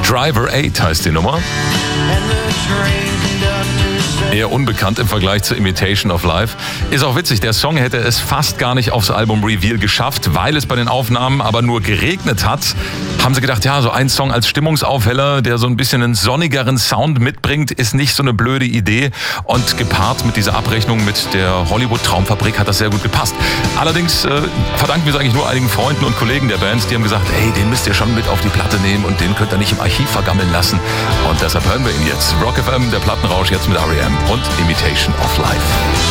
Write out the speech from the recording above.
Driver 8 heißt die Nummer. Eher unbekannt im Vergleich zu Imitation of Life. Ist auch witzig, der Song hätte es fast gar nicht aufs Album Reveal geschafft, weil es bei den Aufnahmen aber nur geregnet hat. Haben sie gedacht, ja, so ein Song als Stimmungsaufheller, der so ein bisschen einen sonnigeren Sound mitbringt, ist nicht so eine blöde Idee. Und gepaart mit dieser Abrechnung mit der Hollywood-Traumfabrik hat das sehr gut gepasst. Allerdings verdanken wir es eigentlich nur einigen Freunden und Kollegen der Bands, die haben gesagt, hey, den müsst ihr schon mit auf die Platte nehmen und den könnt ihr nicht im Archiv vergammeln lassen. Und deshalb hören wir ihn jetzt. Rock FM, der Plattenrausch jetzt mit R.E.M. und Imitation of Life.